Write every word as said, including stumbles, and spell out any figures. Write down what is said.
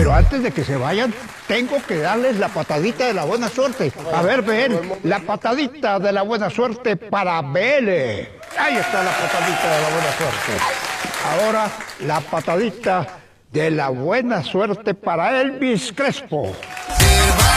Pero antes de que se vayan, tengo que darles la patadita de la buena suerte. A ver, ven, la patadita de la buena suerte para Vélez. Ahí está la patadita de la buena suerte. Ahora, la patadita de la buena suerte para Elvis Crespo.